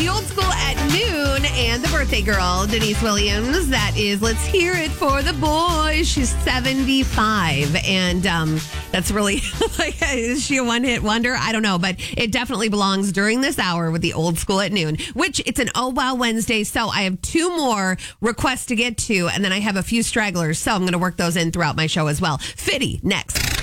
The old school at noon and the birthday girl, Denise Williams. That is Let's Hear It for the Boy. She's 75. And that's really, like, is she a one-hit wonder? I don't know, but it definitely belongs during this hour with the old school at noon, which it's an Oh Wow Wednesday. So I have two more requests to get to, and then I have a few stragglers. So I'm going to work those in throughout my show as well. Fitty, next.